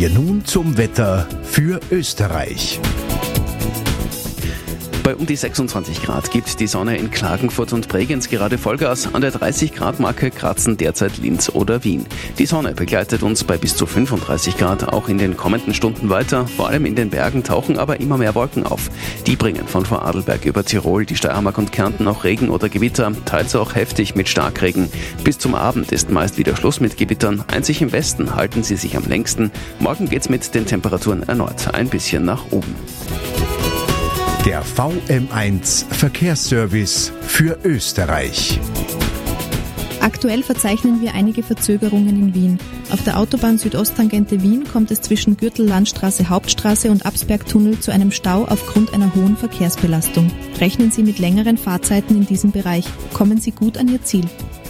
wir nun zum Wetter für Österreich. Bei um die 26 Grad gibt die Sonne in Klagenfurt und Bregenz gerade Vollgas. An der 30-Grad-Marke kratzen derzeit Linz oder Wien. Die Sonne begleitet uns bei bis zu 35 Grad auch in den kommenden Stunden weiter. Vor allem in den Bergen tauchen aber immer mehr Wolken auf. Die bringen von Vorarlberg über Tirol, die Steiermark und Kärnten auch Regen oder Gewitter, teils auch heftig mit Starkregen. Bis zum Abend ist meist wieder Schluss mit Gewittern. Einzig im Westen halten sie sich am längsten. Morgen geht's mit den Temperaturen erneut ein bisschen nach oben. Der VM1 Verkehrsservice für Österreich. Aktuell verzeichnen wir einige Verzögerungen in Wien. Auf der Autobahn Südosttangente Wien kommt es zwischen Gürtellandstraße Hauptstraße und Absbergtunnel zu einem Stau aufgrund einer hohen Verkehrsbelastung. Rechnen Sie mit längeren Fahrzeiten in diesem Bereich. Kommen Sie gut an Ihr Ziel.